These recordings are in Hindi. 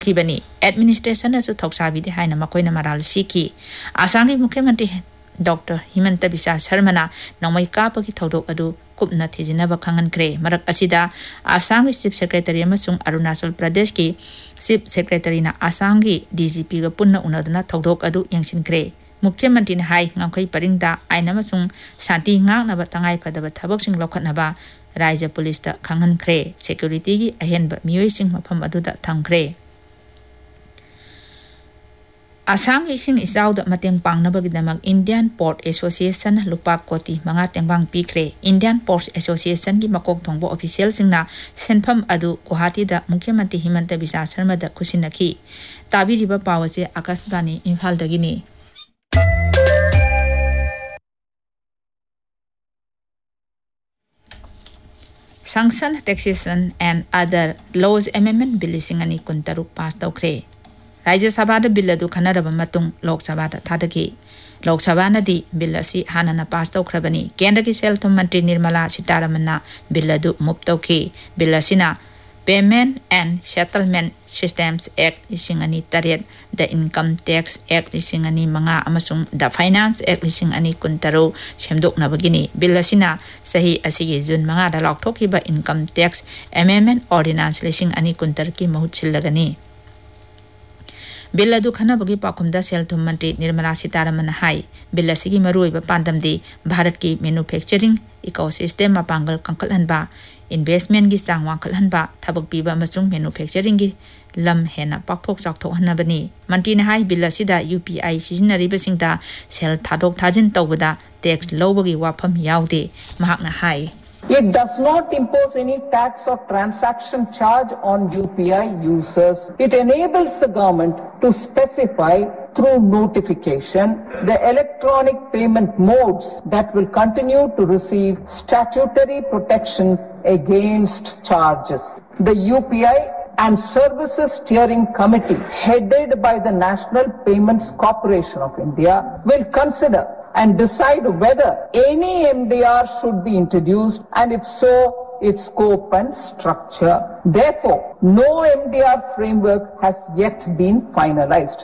खिबनी एडमिनिस्ट्रेशन असु थौसाबिदे हाइना मकोइना मराल सिखि आसामगी मुख्यमंत्री डॉक्टर हिमंत बिस्वा शर्माना नौमई कापगी थौदोक अदु कुपना थिजिनबा खंगनख्रे मरक असिदा आसाम चीफ सेक्रेटरी अमसुंग अरुणाचल प्रदेश की चीफ सेक्रेटरी ना आसाम की डीजीपी गा पुन्ना उनदना थौदोक अदु यंगसिनख्रे मुख्यमंत्री ने हाई ngam परिंगदा आइन अमसुंग शांति ngang तंगाई फदबा थबकसिंग लौखटनबा राज्य पुलिस दा खंगनख्रे सिक्योरिटी की अहेनबा मियोइसिंग मफम अदुदा थंगख्रे Assam इसिंग इसाउद Matang पांगनबगिदमक Indian port association लुपा कोटी मंगा तेंबांग पीख्रे इंडियन पोर्ट एसोसिएशन की मकोक थोंबो ऑफिशियल सिंगना सेनफम अदु गुवाहाटी दा मुख्यमंत्री हिमंत बिस्वा शर्मा दा खुसिनखी ताबिरिबा Pawase Akashvani Imphal दगिनी Sanction Taxation and Other Laws Amendment Bill Singani Kuntaruk passed Okre. Raja Sabada Bill du Kanaraba Matung Lok Sabata Tadaki. Lok Sabana di Bill si Hanana passed Okrabani. Kendaki Selton Mantri Nirmala Sitaramana Bill du Muptoki. Bill Sina Payment and Settlement Systems Act Singani Tariat, the Income Tax Act Singani Manga Amasung, the Finance Act Singani Kuntaro, Shemdok Nabagini, Bilasina, Sahi Asigi Zun Manga, the Lok Tokiba Income Tax Amendment Ordinance Lising Ani Kuntarki Mahuchilagani. Billa du Kanabagi Pakumda Selton Mantri Nirmala Sitaramana Hai, Billasigi Marui Pandamdi, Bharat ki Manufacturing Ecosystem Mapangal Kankalanba. Investment gi sangwang khalhanba thabak piba amasung manufacturing gi lam hena pakthok chakthok hanabani mantri na hai bill asida UPI sizinariba singda sel thadok thajin tawbada tax lowbagi wafam yaude mahakna hai It does not impose any tax or transaction charge on UPI users. It enables the government to specify through notification the electronic payment modes that will continue to receive statutory protection against charges. The UPI and Services Steering Committee, headed by the National Payments Corporation of India, will consider and decide whether any MDR should be introduced, and if so, its scope and structure. Therefore, no MDR framework has yet been finalized.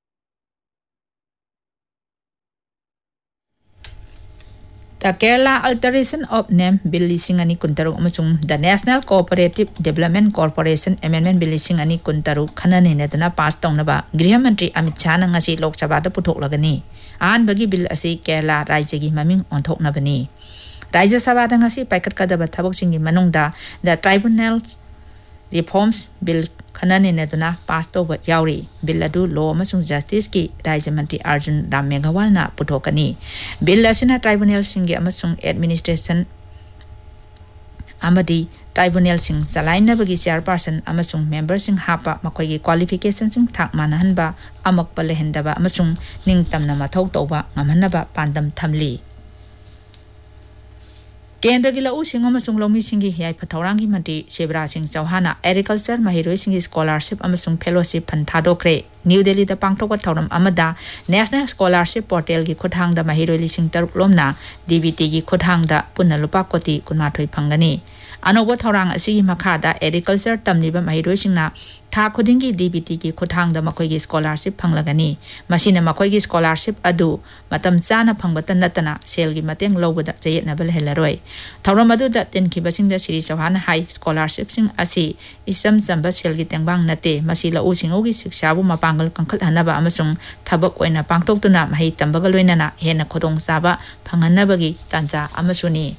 The Kerala Alteration of Name Bill Singani Kuntaru Amasung, the National Cooperative Development Corporation Amendment Bill Singani Kuntaru Kanani Netana passed on Naba, Grihamantri Amit Chana Ngasi Lok Sabata Putok Lagani, An Bagi Bill Asi Kerala Raijagi Maming on Tok Nabani. Raja Sabata Ngasi Pakat Kadaba Taboxing Manungda, the Tribunal Reforms Bill Kanani Netana passed over Yauri, Billadu Law Masung Justice Ki, Rajamantri Arjun Ram Meghawalna Putokani, Bill Lasina Tribunal Singi Amasung Administration Amadi, Tribunal Sing, Salaina Bagi Chairperson Amasung Members Sing Hapa, Makogi Qualifications Sing Tak Manahanba, Amak Palehendaba Amasung, Ning Tamna Matautoba, Ngamanaba, Pandam Tamli. Kendra gila using amasung lomi singi hiay pataurangi mantri Shibra Singh Chauhana Agriculture Mahiroi Singi Scholarship amasung Fellowship Pantadokre New Delhi da Pangtokwa Tauram Amada National Scholarship Portal gi Khudhang da Mahiroi Lising Taruk Lomna DBT gi Khudhang da Punalupa Koti Kunmathoi Phangani Anobo Taurang Asigi Makada Agriculture Tamliba Mahiroi Singna Tha Khudingi DBT gi Khudhang da Makoi gi Scholarship Phanglagani Masina Makoi gi Scholarship adu Matam Chana Phangbatan Natana Sel gi Mateng Lobada Jayetna Bel Helaroi Tauramadu da Tenkibasing da Siri Chauhan High Scholarship Sing Asi Isam Samba Selgi Tengbang Nate Masila Using Ogi Sikshabu Mapangal Kankal Hanaba Amasung Tabak Wena Pangtok Tuna Mahi Tambagaluina Hena Kodong Saba Panganabagi Tanja Amasuni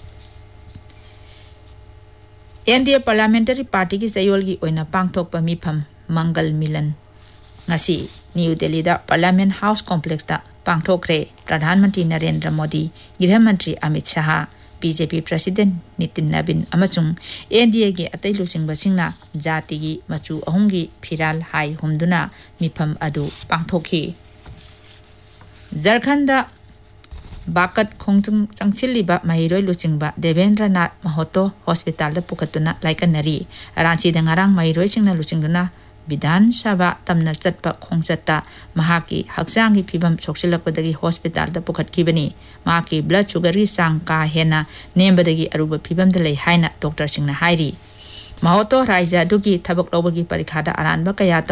India Parliamentary Party ki Sayolgi Wena Pangtok Pamipam Mangal Milan Ngasi New Delhi da Parliament House Complex da Pangtokre Pradhan Mantri Narendra Modi Gृह Mantri Amit Shah BJP President Nitin Nabin Amasung NDA gi atai lusing basingna jati gi machu ahungi phiral hai humduna mifam adu pangthoki Jharkhand Bakat Khongtung Changchiliba Mahiroi Lucingba Devendra Nath Mahoto Hospital da Pukatuna Laikanari Ranchi da ngarang Mahiroi Singna Lucingduna Bidhan Sabha Tamna Chatpa Khongsata Mahaki Haksangi Pibam Soksilakwadagi Hospital da Pukat Kibani Mahaki Blood Sugar Sang Ka Hena Nembadagi Aruba Pibam Delay Haina Dr. Singna Hairi Mahoto Raija Dugi Tabak Lobagi Parikada Aranba Kaya